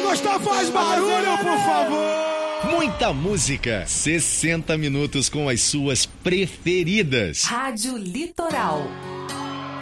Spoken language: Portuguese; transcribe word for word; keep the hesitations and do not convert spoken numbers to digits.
gostar, faz barulho, por favor! Muita música, sessenta minutos com as suas preferidas. Rádio Litoral.